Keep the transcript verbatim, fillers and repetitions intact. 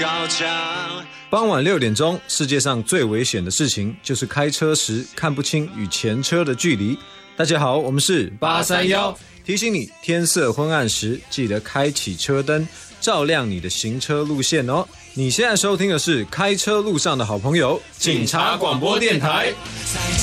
傍晚六点钟，世界上最危险的事情就是开车时看不清与前车的距离。大家好，我们是八三一， 提醒你天色昏暗时记得开启车灯，照亮你的行车路线哦。你现在收听的是开车路上的好朋友警察广播电台。